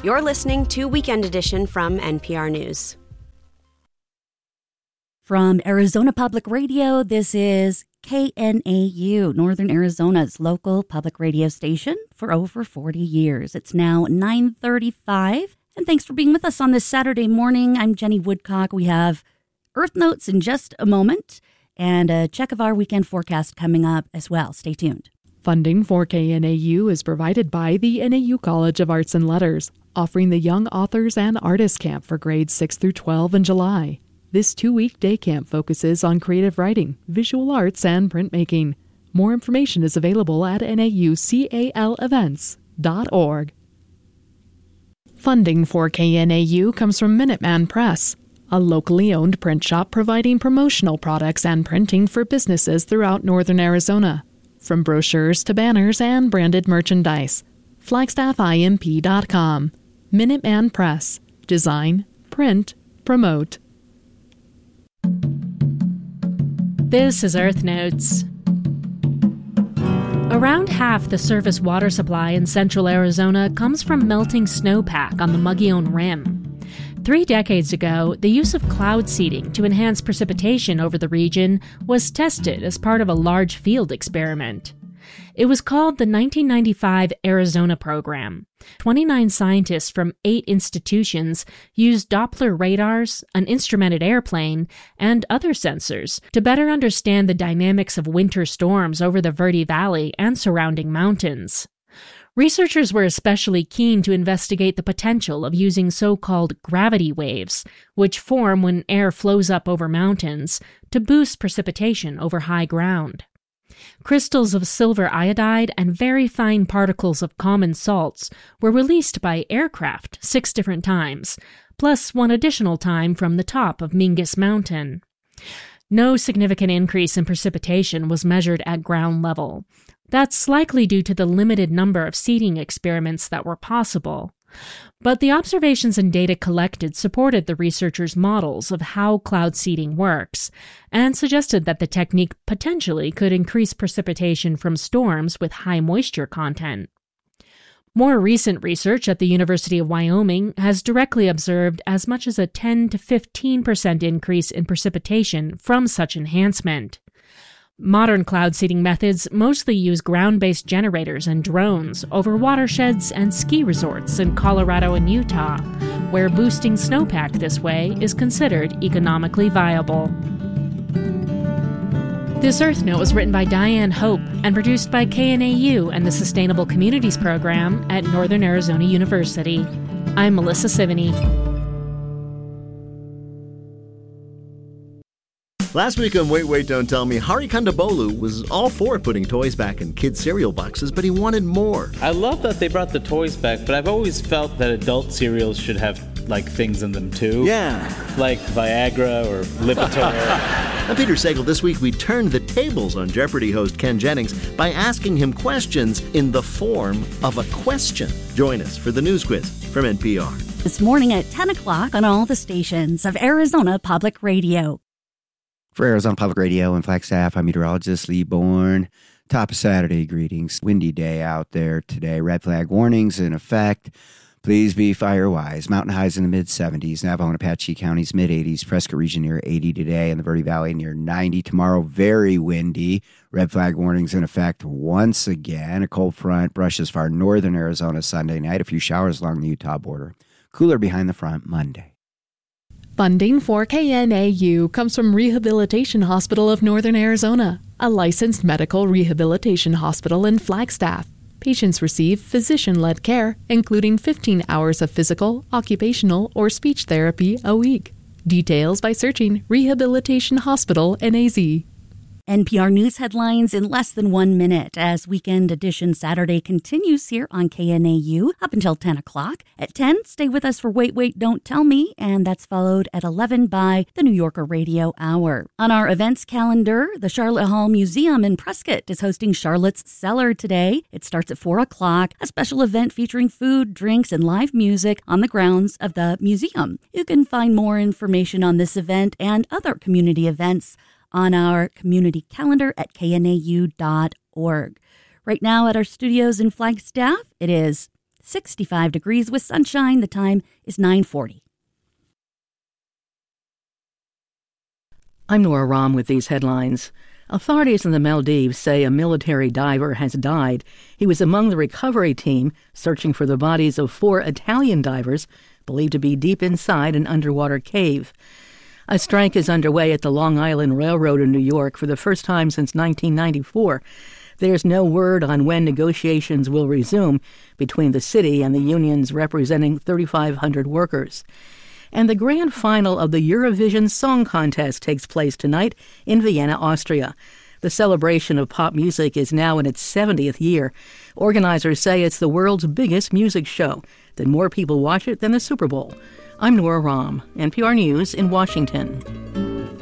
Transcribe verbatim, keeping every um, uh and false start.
You're listening to Weekend Edition from N P R News. From Arizona Public Radio, this is K N A U, Northern Arizona's local public radio station for over forty years. It's now nine thirty-five, and thanks for being with us on this Saturday morning. I'm Jenny Woodcock. We have Earth Notes in just a moment, and a check of our weekend forecast coming up as well. Stay tuned. Funding for K N A U is provided by the N A U College of Arts and Letters, offering the Young Authors and Artists Camp for grades six through twelve in July. This two-week day camp focuses on creative writing, visual arts, and printmaking. More information is available at N A U cal events dot org. Funding for K N A U comes from Minuteman Press, a locally owned print shop providing promotional products and printing for businesses throughout northern Arizona. From brochures to banners and branded merchandise. flagstaff I M P dot com. Minuteman Press. Design, print, promote. This is Earth Notes. Around half the surface water supply in central Arizona comes from melting snowpack on the Mogollon Rim. Three decades ago, the use of cloud seeding to enhance precipitation over the region was tested as part of a large field experiment. It was called the nineteen ninety-five Arizona Program. twenty-nine scientists from eight institutions used Doppler radars, an instrumented airplane, and other sensors to better understand the dynamics of winter storms over the Verde Valley and surrounding mountains. Researchers were especially keen to investigate the potential of using so-called gravity waves, which form when air flows up over mountains, to boost precipitation over high ground. Crystals of silver iodide and very fine particles of common salts were released by aircraft six different times, plus one additional time from the top of Mingus Mountain. No significant increase in precipitation was measured at ground level. That's likely due to the limited number of seeding experiments that were possible. But the observations and data collected supported the researchers' models of how cloud seeding works, and suggested that the technique potentially could increase precipitation from storms with high moisture content. More recent research at the University of Wyoming has directly observed as much as a ten to fifteen percent increase in precipitation from such enhancement. Modern cloud seeding methods mostly use ground-based generators and drones over watersheds and ski resorts in Colorado and Utah, where boosting snowpack this way is considered economically viable. This Earth Note was written by Diane Hope and produced by K N A U and the Sustainable Communities Program at Northern Arizona University. I'm Melissa Sivany. Last week on Wait, Wait, Don't Tell Me, Hari Kondabolu was all for putting toys back in kids' cereal boxes, but he wanted more. I love that they brought the toys back, but I've always felt that adult cereals should have, like, things in them, too. Yeah. Like Viagra or Lipitor. I'm Peter Sagal. This week, we turned the tables on Jeopardy host Ken Jennings by asking him questions in the form of a question. Join us for the news quiz from N P R. This morning at ten o'clock on all the stations of Arizona Public Radio. For Arizona Public Radio and Flagstaff, I'm meteorologist Lee Bourne. Top of Saturday greetings. Windy day out there today. Red flag warnings in effect. Please be fire-wise. Mountain highs in the mid-seventies. Navajo and Apache counties mid-eighties. Prescott region near eighty today. And the Verde Valley near ninety. Tomorrow, very windy. Red flag warnings in effect once again. A cold front brushes far northern Arizona Sunday night. A few showers along the Utah border. Cooler behind the front Monday. Funding for K N A U comes from Rehabilitation Hospital of Northern Arizona, a licensed medical rehabilitation hospital in Flagstaff. Patients receive physician-led care, including fifteen hours of physical, occupational, or speech therapy a week. Details by searching Rehabilitation Hospital N A Z. N P R News headlines in less than one minute as Weekend Edition Saturday continues here on K N A U up until ten o'clock. At ten, stay with us for Wait, Wait, Don't Tell Me, and that's followed at eleven by the New Yorker Radio Hour. On our events calendar, the Charlotte Hall Museum in Prescott is hosting Charlotte's Cellar today. It starts at four o'clock, a special event featuring food, drinks, and live music on the grounds of the museum. You can find more information on this event and other community events on our community calendar at K N A U dot org. Right now at our studios in Flagstaff, it is sixty-five degrees with sunshine. The time is nine forty. I'm Nora Rahm with these headlines. Authorities in the Maldives say a military diver has died. He was among the recovery team searching for the bodies of four Italian divers believed to be deep inside an underwater cave. A strike is underway at the Long Island Railroad in New York for the first time since nineteen ninety-four. There's no word on when negotiations will resume between the city and the unions representing thirty-five hundred workers. And the grand final of the Eurovision Song Contest takes place tonight in Vienna, Austria. The celebration of pop music is now in its seventieth year. Organizers say it's the world's biggest music show, that more people watch it than the Super Bowl. I'm Nora Rahm, N P R News in Washington.